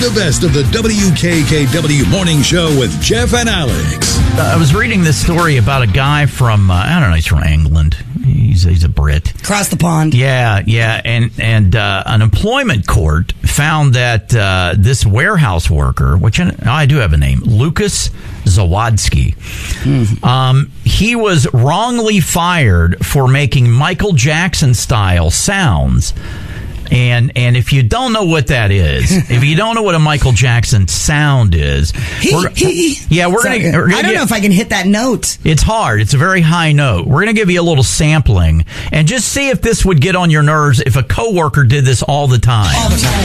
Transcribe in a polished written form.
The best of the WKKW Morning Show with Jeff and Alex. I was reading this story about a guy from, I don't know, he's from England. He's a Brit. Across the pond. Yeah. And an employment court found that this warehouse worker, which I do have a name, Lucas Zawadzki, he was wrongly fired for making Michael Jackson-style sounds. And if you don't know what that is, if you don't know what a Michael Jackson sound is, we're gonna. I don't know if I can hit that note. It's hard. It's a very high note. We're gonna give you a little sampling and just see if this would get on your nerves if a coworker did this all the time.